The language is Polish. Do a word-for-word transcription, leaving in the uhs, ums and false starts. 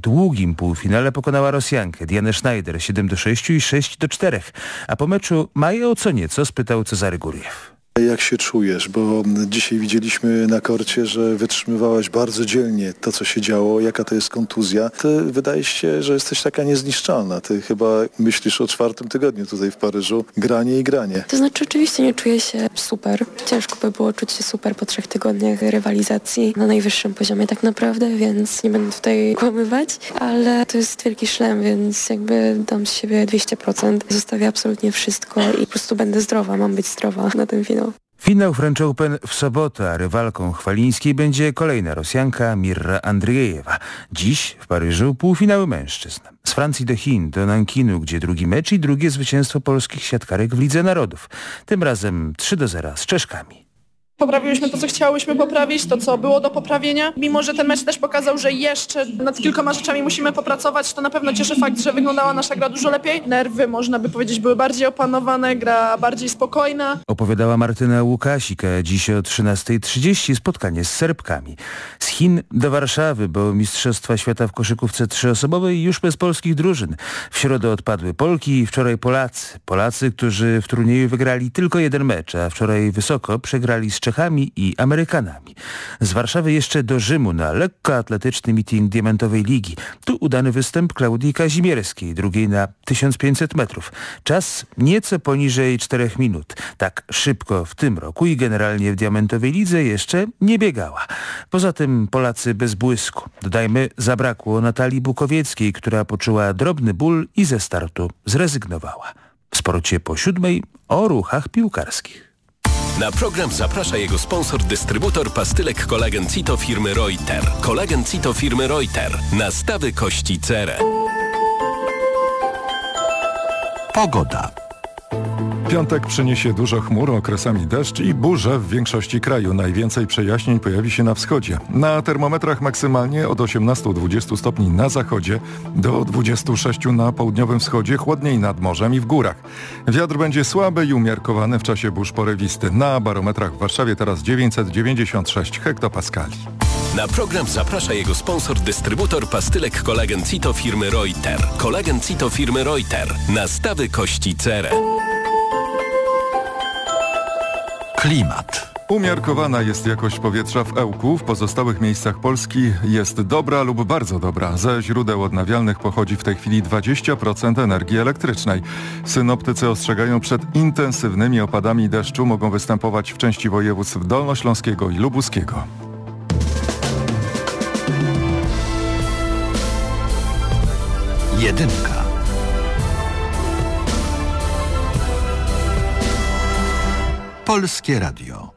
długim półfinale pokonała Rosjankę Dianę Schneider siedem do sześciu i sześć do czterech, a po meczu Maję o co nieco spytał Cezary Guriew. Jak się czujesz? Bo dzisiaj widzieliśmy na korcie, że wytrzymywałaś bardzo dzielnie to, co się działo, jaka to jest kontuzja. Ty wydaje się, że jesteś taka niezniszczalna. Ty chyba myślisz o czwartym tygodniu tutaj w Paryżu. Granie i granie. To znaczy oczywiście nie czuję się super. Ciężko by było czuć się super po trzech tygodniach rywalizacji na najwyższym poziomie tak naprawdę, więc nie będę tutaj kłamywać, ale to jest wielki szlem, więc jakby dam z siebie dwieście procent. Zostawię absolutnie wszystko i po prostu będę zdrowa, mam być zdrowa na ten finał. Finał French Open w sobotę, a rywalką Chwalińskiej będzie kolejna Rosjanka Mirra Andriejewa. Dziś w Paryżu półfinały mężczyzn. Z Francji do Chin, do Nankinu, gdzie drugi mecz i drugie zwycięstwo polskich siatkarek w Lidze Narodów. Tym razem trzy do zera z Czeszkami. Poprawiłyśmy to, co chciałyśmy poprawić, to, co było do poprawienia. Mimo że ten mecz też pokazał, że jeszcze nad kilkoma rzeczami musimy popracować, to na pewno cieszy fakt, że wyglądała nasza gra dużo lepiej. Nerwy, można by powiedzieć, były bardziej opanowane, gra bardziej spokojna. Opowiadała Martyna Łukasik, a dziś o trzynastej trzydzieści spotkanie z Serbkami. Z Chin do Warszawy, bo Mistrzostwa Świata w koszykówce trzyosobowej już bez polskich drużyn. W środę odpadły Polki, wczoraj Polacy. Polacy, którzy w turnieju wygrali tylko jeden mecz, a wczoraj wysoko przegrali z Czechami i Amerykanami. Z Warszawy jeszcze do Rzymu na lekkoatletyczny meeting Diamentowej Ligi. Tu udany występ Klaudii Kazimierskiej, drugiej na tysiąc pięćset metrów. Czas nieco poniżej czterech minut. Tak szybko w tym roku i generalnie w Diamentowej Lidze jeszcze nie biegała. Poza tym Polacy bez błysku. Dodajmy, zabrakło Natalii Bukowieckiej, która poczuła drobny ból i ze startu zrezygnowała. W sporcie po siódmej o ruchach piłkarskich. Na program zaprasza jego sponsor, dystrybutor pastylek Kolagen Cito firmy Reuter. Kolagen Cito firmy Reuter. Nastawy kości cerę. Pogoda. Piątek przyniesie dużo chmur, okresami deszcz i burze w większości kraju. Najwięcej przejaśnień pojawi się na wschodzie. Na termometrach maksymalnie od osiemnastu do dwudziestu stopni na zachodzie, do dwudziestu sześciu na południowym wschodzie, chłodniej nad morzem i w górach. Wiatr będzie słaby i umiarkowany w czasie burz porywisty. Na barometrach w Warszawie teraz dziewięćset dziewięćdziesiąt sześć hektopaskali. Na program zaprasza jego sponsor, dystrybutor pastylek Kolagen Cito firmy Reuter. Kolagen Cito firmy Reuter. Nastawy kości cerę. Klimat. Umiarkowana jest jakość powietrza w Ełku. W pozostałych miejscach Polski jest dobra lub bardzo dobra. Ze źródeł odnawialnych pochodzi w tej chwili dwadzieścia procent energii elektrycznej. Synoptycy ostrzegają przed intensywnymi opadami deszczu. Mogą występować w części województw dolnośląskiego i lubuskiego. Jedynka. Polskie Radio.